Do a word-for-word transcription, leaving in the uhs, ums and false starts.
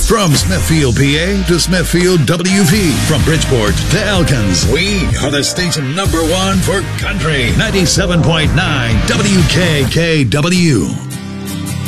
From Smithfield, P A to Smithfield, W V. From Bridgeport to Elkins. We are the station number one for country. ninety-seven point nine W K K W.